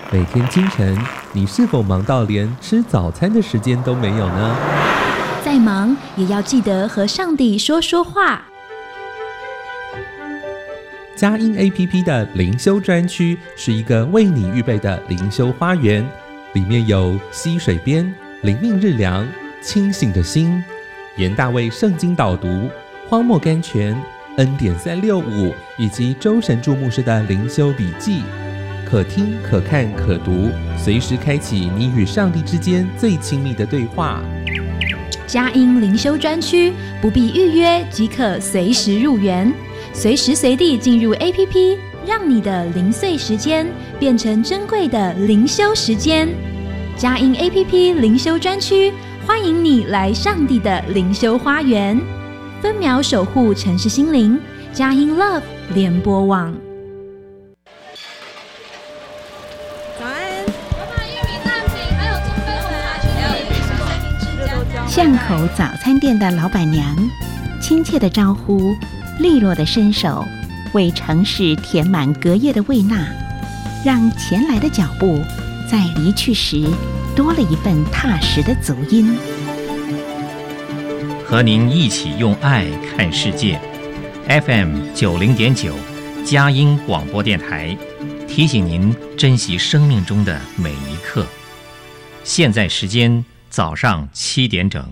每天清晨，你是否忙到连吃早餐的时间都没有呢？ 再忙也要记得和上帝说说话。 佳音 APP 的灵修专区是一个为你预备的灵修花园，里面有溪水边、灵命日粮、清醒的心、严大卫圣经导读、荒漠甘泉、恩典365以及周神助牧师的灵修笔记，可听可看可读，随时开启你与上帝之间最亲密的对话。 佳音灵修专区不必预约即可随时入园，随时随地进入 APP， 让你的零碎时间变成珍贵的灵修时间。佳音 APP 灵修专区欢迎你来上帝的灵修花园，分秒守护城市心灵。佳音 Love 联播网。 早安，我把玉米蛋饼还有中杯红茶去还有三明治巷口早餐店的老板娘，亲切的招呼，利落的伸手，为城市填满隔夜的胃纳，让前来的脚步在离去时多了一份踏实的足音。 和您一起用爱看世界。FM90.9佳音广播电台提醒您珍惜生命中的每一刻。现在时间早上7点整。